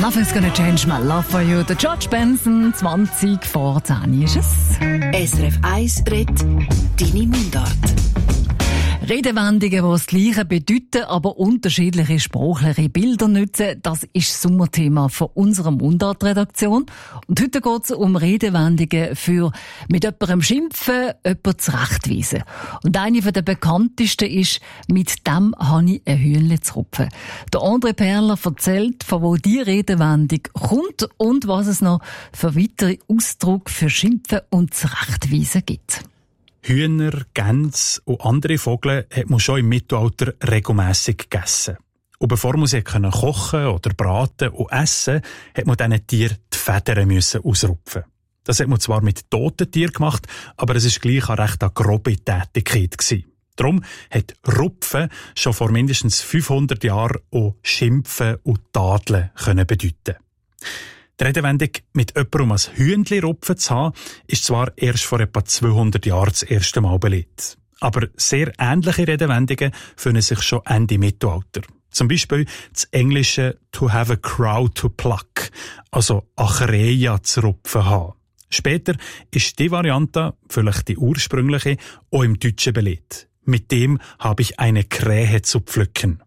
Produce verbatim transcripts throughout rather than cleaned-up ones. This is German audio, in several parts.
Nothing's gonna change my love for you. Der George Benson, zwanzig vor zehn ist es. S R F eins redet deine Mundart. Redewendungen, die das Gleiche bedeuten, aber unterschiedliche sprachliche Bilder nutzen, das ist das Sommerthema von unserer Mundart-Redaktion. Und heute geht es um Redewendungen für mit jemandem schimpfen, jemanden zurechtweisen. Und eine der bekanntesten ist, mit dem habe ich ein Hühnchen zu rupfen. Der André Perler erzählt, von wo die Redewendung kommt und was es noch für weitere Ausdrücke für Schimpfen und Zurechtweisen gibt. Hühner, Gänse und andere Vögel hat man schon im Mittelalter regelmässig gegessen. Und bevor man sie kochen oder braten und essen, hat man diesen Tieren die Federn müssen ausrupfen. Das hat man zwar mit toten Tieren gemacht, aber es war gleich eine recht grobe Tätigkeit gewesen. Darum hat Rupfen schon vor mindestens fünfhundert Jahren auch Schimpfen und Tadeln können bedeuten. Die Redewendung, mit jemandem ein Hühnchen rupfen zu haben, ist zwar erst vor etwa zweihundert Jahren das erste Mal belegt. Aber sehr ähnliche Redewendungen finden sich schon Ende Mittelalter. Zum Beispiel das englische «to have a crow to pluck», also eine Krähe zu rupfen haben. Später ist die Variante, vielleicht die ursprüngliche, auch im Deutschen belegt. Mit dem habe ich eine Krähe zu pflücken.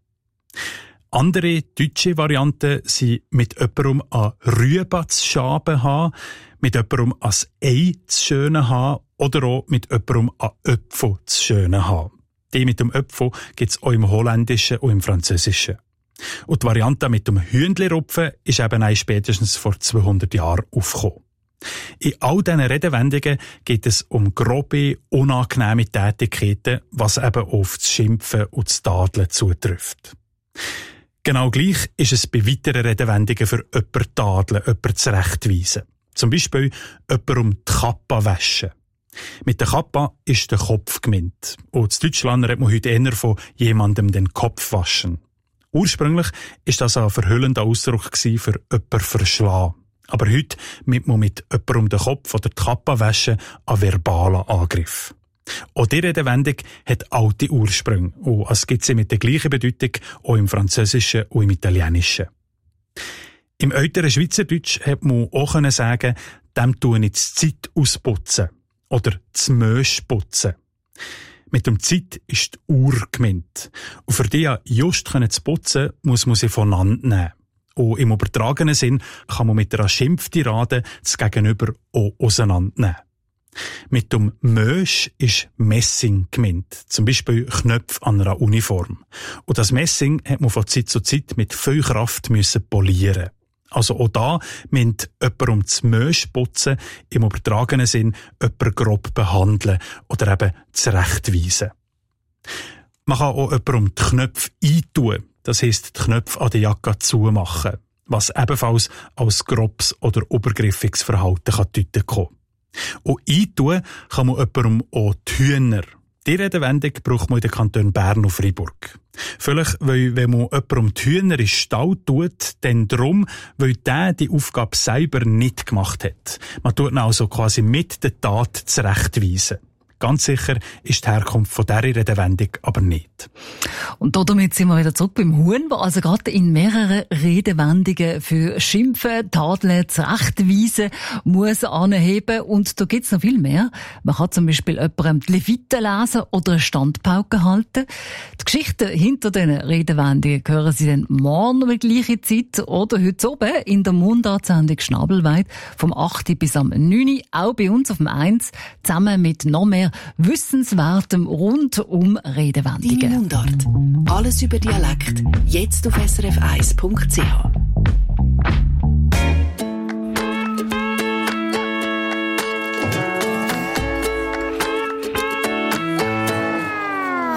Andere deutsche Varianten sind mit jemandem an Rübe zu schaben haben, mit jemandem an Ei zu schönen haben oder auch mit jemandem an Öpfel zu schönen haben. Die mit dem Öpfel gibt es auch im Holländischen und im Französischen. Und die Variante mit dem Hühnli-Rupfen ist eben auch spätestens vor zweihundert Jahren aufgekommen. In all diesen Redewendungen geht es um grobe, unangenehme Tätigkeiten, was eben auf das Schimpfen und das Tadeln zutrifft. Genau gleich ist es bei weiteren Redewendungen für jemanden tadeln, jemanden zurechtweisen. Zum Beispiel jemanden die Kappe waschen. Mit der Kappe ist der Kopf gemeint. Und in Deutschland redet man heute eher von jemandem den Kopf waschen. Ursprünglich war das ein verhüllender Ausdruck für jemanden verschlagen. Aber heute mit man mit jemandem den Kopf oder die Kappe waschen einen verbalen Angriff. Auch die Redewendung hat alte Ursprünge und es gibt sie mit der gleichen Bedeutung auch im Französischen und im Italienischen. Im älteren Schweizerdeutsch hat man auch sagen, dem tue ich die Zeit ausputzen oder das Mösch putzen. Mit dem Zeit ist die Uhr gemeint. Und für die just zu putzen, muss man sie voneinander nehmen. Und im übertragenen Sinn kann man mit einer Schimpftirade das Gegenüber auch auseinandernehmen. Mit dem Mösch ist Messing gemeint, zum Beispiel Knöpfe an einer Uniform. Und das Messing hat man von Zeit zu Zeit mit viel Kraft müssen polieren. Also auch da müsst jemand um das Mösch putzen, im übertragenen Sinn jemand grob behandeln oder eben zurechtweisen. Man kann auch jemand um die Knöpfe eintun, das heisst die Knöpfe an der Jacke zumachen, was ebenfalls als grobes oder obergriffiges Verhalten kann deuten kommen. Und eintun kann man jemandem auch die Hühner. Die Redewendung braucht man in den Kantonen Bern und Freiburg. Vielleicht, weil, wenn man jemandem die Hühner in den Stall tut, dann darum, weil der die Aufgabe selber nicht gemacht hat. Man tut ihn also quasi mit der Tat zurechtweisen. Ganz sicher ist die Herkunft von dieser Redewendung aber nicht. Und damit sind wir wieder zurück beim Huhn, der also gerade in mehreren Redewendungen für Schimpfen, Tadeln, Zurechtweisen muss anheben. Und da gibt's noch viel mehr. Man kann zum Beispiel jemandem die Leviten lesen oder eine Standpauke halten. Die Geschichten hinter diesen Redewendungen hören Sie dann morgen um die gleiche Zeit oder heute oben in der Mundartsendung Schnabelweit vom acht bis am neun auch bei uns auf dem eins, zusammen mit noch mehr Wissenswertem rund um Redewendungen. Deine Mundart. Alles über Dialekt. Jetzt auf s r f eins punkt c h.